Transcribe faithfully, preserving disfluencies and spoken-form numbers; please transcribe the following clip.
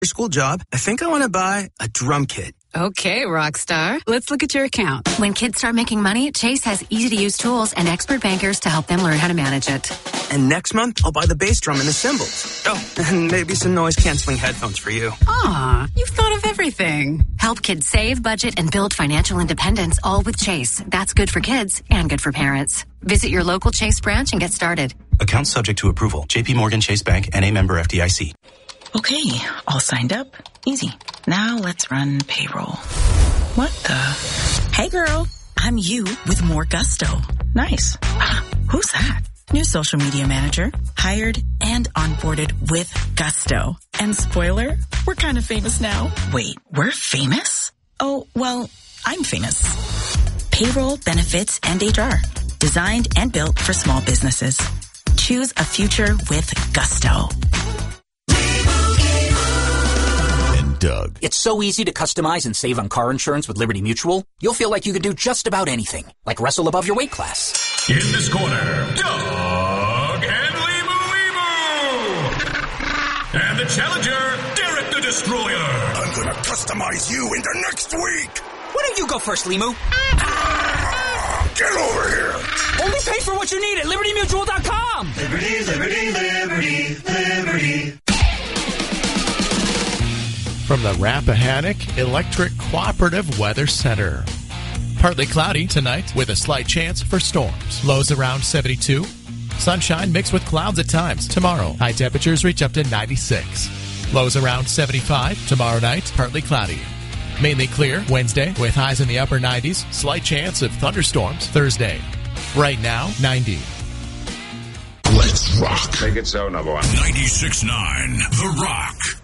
school job, I think I want to buy a drum kit. Okay, Rockstar. Let's look at your account. When kids start making money, Chase has easy-to-use tools and expert bankers to help them learn how to manage it. And next month, I'll buy the bass drum and the cymbals. Oh, and maybe some noise-canceling headphones for you. Aw, you've thought of everything. Help kids save, budget, and build financial independence, all with Chase. That's good for kids and good for parents. Visit your local Chase branch and get started. Account subject to approval. J P Morgan Chase Bank, N A member F D I C. Okay, all signed up. Easy. Now let's run payroll. What the? Hey girl, I'm you with more gusto. Nice. Ah, who's that? New social media manager. Hired and onboarded with gusto. And spoiler, we're kind of famous now. Wait, we're famous? Oh, well, I'm famous. Payroll, benefits, and H R. Designed and built for small businesses. Choose a future with gusto. Doug. It's so easy to customize and save on car insurance with Liberty Mutual. You'll feel like you can do just about anything, like wrestle above your weight class. In this corner, Doug and Limu Limu. And the challenger, Derek the Destroyer. I'm gonna customize you into next week. Why don't you go first, Limu? Ah, get over here. Only pay for what you need at Liberty Mutual dot com. Liberty, Liberty, Liberty, Liberty. From the Rappahannock Electric Cooperative Weather Center. Partly cloudy tonight with a slight chance for storms. Lows around seventy-two. Sunshine mixed with clouds at times. Tomorrow, high temperatures reach up to ninety-six. Lows around seventy-five. Tomorrow night, partly cloudy. Mainly clear Wednesday with highs in the upper nineties. Slight chance of thunderstorms Thursday. Right now, ninety. Let's rock. Take it so, number one. ninety-six point nine The Rock.